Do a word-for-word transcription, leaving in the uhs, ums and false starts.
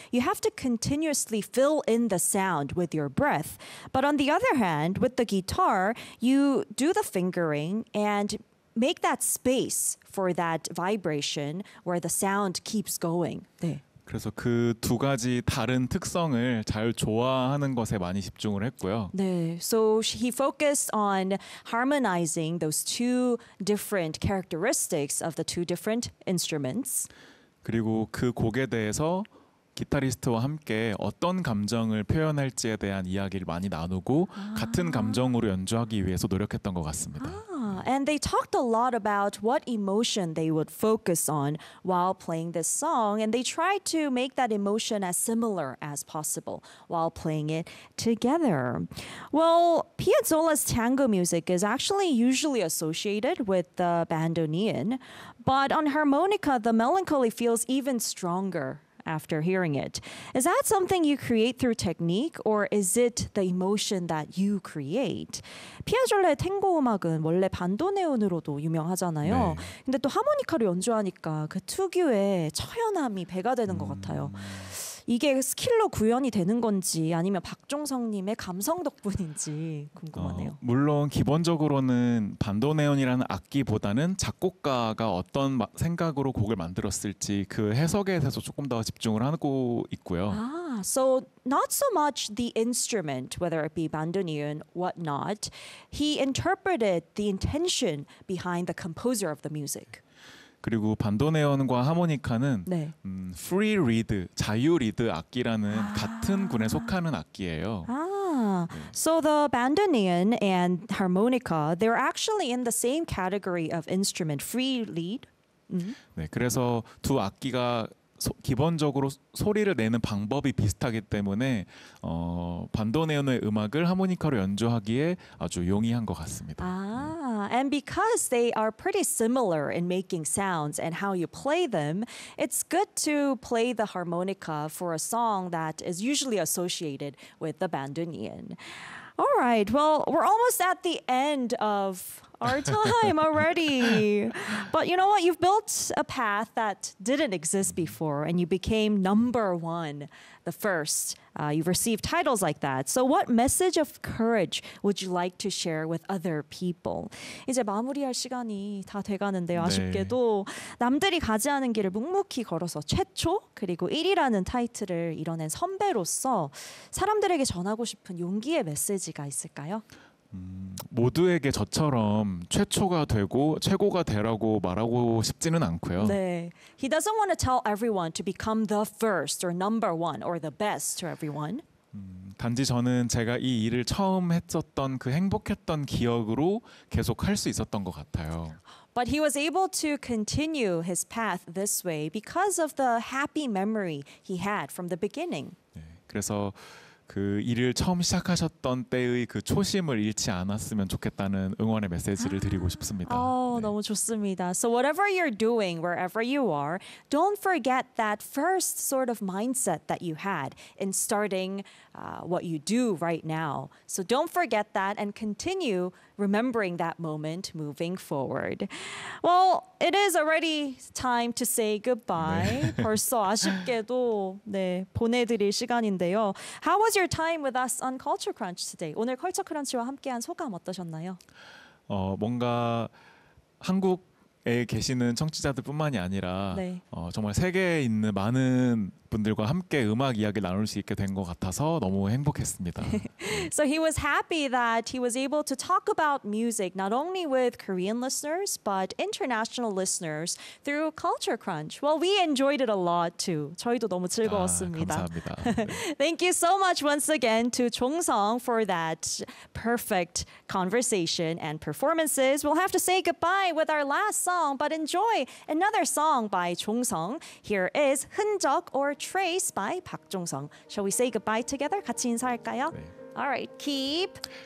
you have to continuously fill in the sound with your breath. But on the other hand, with the guitar, you do the fingering and make that space for that vibration where the sound keeps going. 네. 그래서 그 두 가지 다른 특성을 잘 조화하는 것에 많이 집중을 했고요. 네, so he focused on harmonizing those two different characteristics of the two different instruments. 그리고 그 곡에 대해서 기타리스트와 함께 어떤 감정을 표현할지에 대한 이야기를 많이 나누고 아. 같은 감정으로 연주하기 위해서 노력했던 것 같습니다. Ah, and they talked a lot about what emotion they would focus on while playing this song, and they tried to make that emotion as similar as possible while playing it together. Well, Piazzolla's tango music is actually usually associated with the bandoneon, but on harmonica, the melancholy feels even stronger after hearing it. Is that something you create through technique, or is it the emotion that you create? 피아졸라의 탱고 음악은 원래 반도네온으로도 유명하잖아요. 네. 근데 또 하모니카로 연주하니까 그 특유의 처연함이 배가 되는 것 음. 같아요. 이게 스킬로 구현이 되는 건지 아니면 박종성님의 감성 덕분인지 궁금하네요. 어, 물론 기본적으로는 반도네온이라는 악기보다는 작곡가가 어떤 마, 생각으로 곡을 만들었을지 그 해석에 대해서 조금 더 집중을 하고 있고요. Ah, so not so much the instrument, whether it be bandoneon, whatnot. He interpreted the intention behind the composer of the music. 그리고 반도네온과 하모니카는 네. 음, free reed, 자유 리드 악기라는 아. 같은 군에 속하는 악기예요. Ah, so the bandoneon and harmonica, they're actually in the same category of instrument, free lead. Mm-hmm. 네, 그래서 두 악기가 소, 기본적으로 소리를 내는 방법이 비슷하기 때문에 어, 반도네온의 음악을 하모니카로 연주하기에 아주 용이한 것 같습니다. Ah, and because they are pretty similar in making sounds and how you play them, it's good to play the harmonica for a song that is usually associated with the bandoneon. All right, well, we're almost at the end of our time already. But you know what? You've built a path that didn't exist before, and you became number one, the first. Uh, you've received titles like that. So what message of courage would you like to share with other people? 이제 마무리할 시간이 다 돼가는데요. 아쉽게도 남들이 가지 않은 길을 묵묵히 걸어서 최초 그리고 일 위라는 타이틀을 이뤄낸 선배로서 사람들에게 전하고 싶은 용기의 메시지가 있을까요? 음, 모두에게 저처럼 최초가 되고 최고가 되라고 말하고 싶지는 않고요. 네. He doesn't want to tell everyone to become the first or number one or the best to everyone. 음, 단지 저는 제가 이 일을 처음 했었던 그 행복했던 기억으로 계속 할 수 있었던 것 같아요. But he was able to continue his path this way because of the happy memory he had from the beginning. 네, 그래서 그 일을 처음 시작하셨던 때의 그 초심을 잃지 않았으면 좋겠다는 응원의 메시지를 드리고 싶습니다. 어, 네. 너무 좋습니다. So whatever you're doing, wherever you are, don't forget that first sort of mindset that you had in starting uh, what you do right now. So don't forget that and continue remembering that moment moving forward. Well, it is already time to say goodbye. 네. 벌써 아쉽게도 네, 보내드릴 시간인데요. How was your time with us on Culture Crunch today? 오늘 컬처 크런치와 함께한 소감 어떠셨나요? 어, 뭔가 한국에 계시는 청취자들뿐만이 아니라 네. 어, 정말 세계에 있는 많은 분들과 함께 음악 이야기를 나눌 수 있게 된 것 같아서 너무 행복했습니다. So he was happy that he was able to talk about music not only with Korean listeners but international listeners through Culture Crunch. Well, we enjoyed it a lot too. 저희도 너무 즐거웠습니다. 아, 감사합니다. 네. Thank you so much once again to 종성 for that perfect conversation and performances. We'll have to say goodbye with our last song, but enjoy another song by 종성. Here is 흔적 or Trace by 박종성. Shall we say goodbye together? 같이 인사할까요? 네. All right, keep